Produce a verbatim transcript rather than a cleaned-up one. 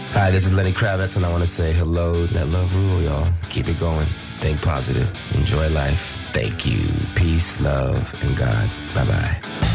Hi, this is Lenny Kravitz, and I want to say hello. Let love rule, y'all. Keep it going. Think positive. Enjoy life. Thank you. Peace, love, and God. Bye-bye.